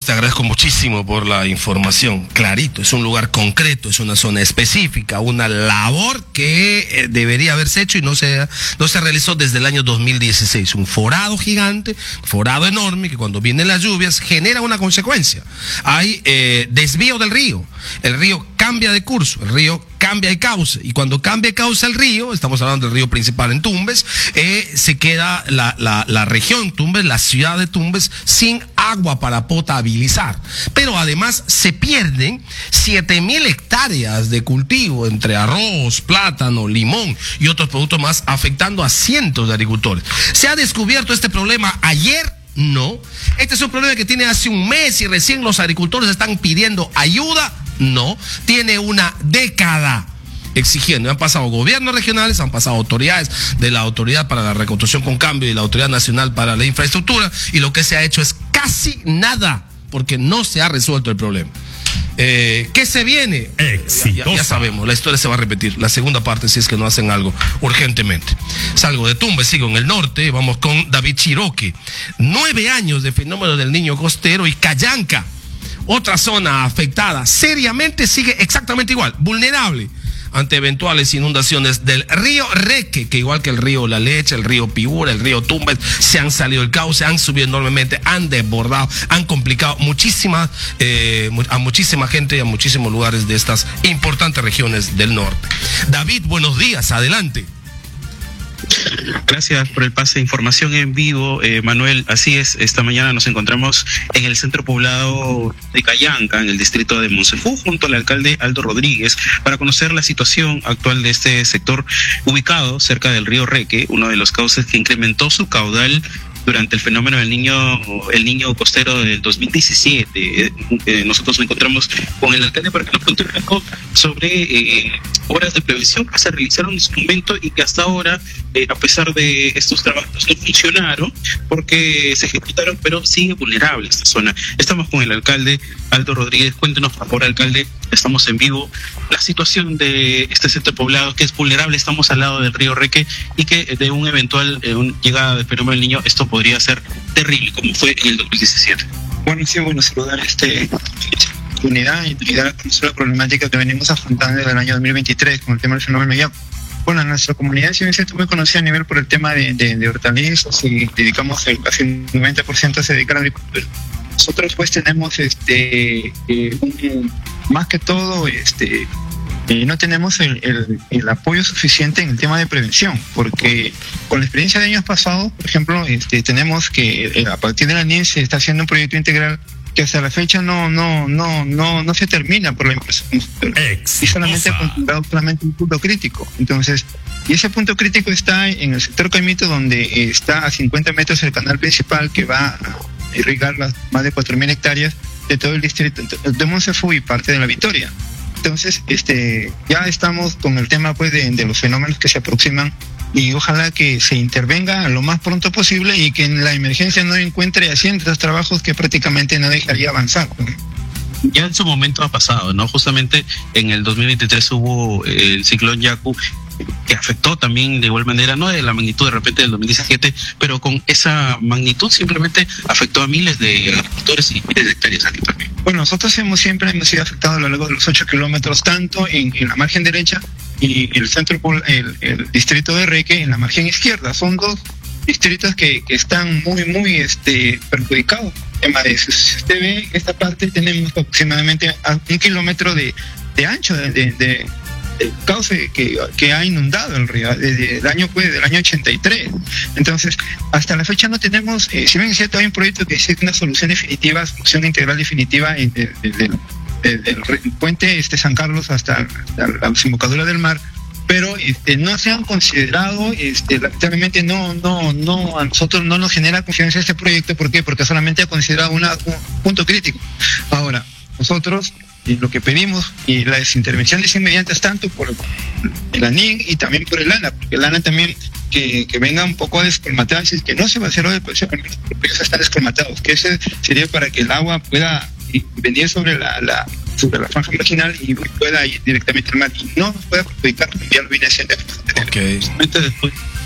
Te agradezco muchísimo por la información. Clarito, es un lugar concreto, es una zona específica, una labor que debería haberse hecho y no se realizó desde el año 2016. Un forado gigante, forado enorme, que cuando vienen las lluvias genera una consecuencia. Hay desvío del río. El río cambia de curso, el río cambia de cauce, y cuando cambia de cauce el río, estamos hablando del río principal en Tumbes, se queda la región Tumbes, la ciudad de Tumbes, sin agua para potabilizar. Pero además se pierden 7.000 hectáreas de cultivo entre arroz, plátano, limón y otros productos más, afectando a cientos de agricultores. ¿Se ha descubierto este problema ayer? No. ¿Este es un problema que tiene hace un mes y recién los agricultores están pidiendo ayuda? No. Tiene una década exigiendo. Han pasado gobiernos regionales, han pasado autoridades de la Autoridad para la Reconstrucción con Cambio y la Autoridad Nacional para la Infraestructura, y lo que se ha hecho es casi nada, porque no se ha resuelto el problema. ¿Qué se viene? Ya sabemos, la historia se va a repetir. La segunda parte, si es que no hacen algo urgentemente. Salgo de Tumbes, sigo en el norte, vamos con David Chiroque. 9 años de fenómeno del niño costero, y Callanca, otra zona afectada seriamente, sigue exactamente igual, vulnerable ante eventuales inundaciones del río Reque, que igual que el río La Leche, el río Piura, el río Tumbes, se han salido del cauce, han subido enormemente, han desbordado, han complicado a muchísima gente y a muchísimos lugares de estas importantes regiones del norte. David, buenos días, adelante. Gracias por el pase de información en vivo, Manuel. Así es, esta mañana nos encontramos en el centro poblado de Callanca, en el distrito de Monsefú, junto al alcalde Aldo Rodríguez, para conocer la situación actual de este sector ubicado cerca del río Reque, uno de los cauces que incrementó su caudal durante el fenómeno del niño costero del 2017. Nosotros nos encontramos con el alcalde para que nos cuente un poco sobre obras de prevención que se realizaron en su momento y que hasta ahora, a pesar de estos trabajos, no funcionaron porque se ejecutaron, pero sigue vulnerable esta zona. Estamos con el alcalde Aldo Rodríguez. Cuéntenos, por favor, alcalde, estamos en vivo, la situación de este centro poblado que es vulnerable. Estamos al lado del río Reque y que de un eventual llegada del fenómeno del niño, esto podría ser terrible, como fue en el 2017. Bueno, sí, saludar unidad y dar a conocer la problemática que venimos afrontando desde el año 2023 con el tema del fenómeno ya. Bueno, nuestra comunidad sí es muy conocida a nivel por el tema de hortalizas, y dedicamos casi el 90% se dedica a la agricultura. Nosotros pues tenemos más que todo no tenemos el apoyo suficiente en el tema de prevención, porque con la experiencia de años pasados, por ejemplo, tenemos que a partir de la NIN se está haciendo un proyecto integral que hasta la fecha no se termina por la empresa y solamente ha considerado solamente un punto crítico. Entonces, y ese punto crítico está en el sector Caimito, donde está a 50 metros el canal principal que va a irrigar las más de 4.000 hectáreas de todo el distrito de Monsefú y parte de La Victoria. Entonces, ya estamos con el tema pues de los fenómenos que se aproximan, y ojalá que se intervenga lo más pronto posible y que en la emergencia no encuentre haciendo trabajos que prácticamente no dejaría avanzar. Ya en su momento ha pasado, ¿no? Justamente en el 2023 hubo el ciclón Yaku, que afectó también de igual manera, no de la magnitud de repente del 2017, pero con esa magnitud simplemente afectó a miles de agricultores y miles de hectáreas aquí también. Bueno, nosotros siempre hemos sido afectados a lo largo de los 8 kilómetros, tanto en la margen derecha y el centro, el distrito de Reque en la margen izquierda. Son dos distritos que están muy perjudicados. Tema de eso. Si usted ve esta parte, tenemos aproximadamente a 1 kilómetro de ancho de cauce que ha inundado el río desde el año 83. Entonces, hasta la fecha no tenemos, si bien es cierto, hay un proyecto que es una solución definitiva, solución integral definitiva desde el puente San Carlos hasta la desembocadura del mar, pero no se han considerado, lamentablemente no, a nosotros no nos genera confianza este proyecto. ¿Por qué? Porque solamente ha considerado un punto crítico. Ahora, nosotros lo que pedimos, y las intervenciones inmediatas tanto por el ANIN y también por el ANA, porque el ANA también que venga un poco descolmatado, es que no se va a hacer hoy, porque ya están descolmatados, que ese sería para que el agua pueda venir sobre la franja marginal y pueda ir directamente al mar y no nos pueda perjudicar, ya lo viene haciendo. Okay. Después